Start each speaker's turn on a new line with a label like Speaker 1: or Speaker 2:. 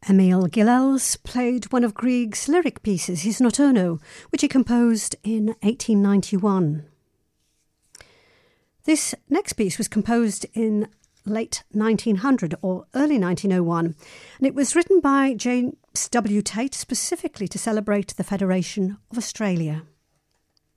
Speaker 1: Emil Gilels played one of Grieg's lyric pieces, his Notturno, which he composed in 1891. This next piece was composed in late 1900 or early 1901, and it was written by James W. Tate specifically to celebrate the Federation of Australia.